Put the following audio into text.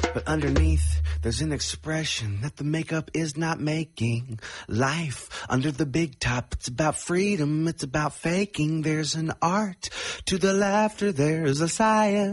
But underneath, there's an expression that the makeup is not making. Life under the big top, it's about freedom, it's about faking. There's an art to the laughter, there's a science.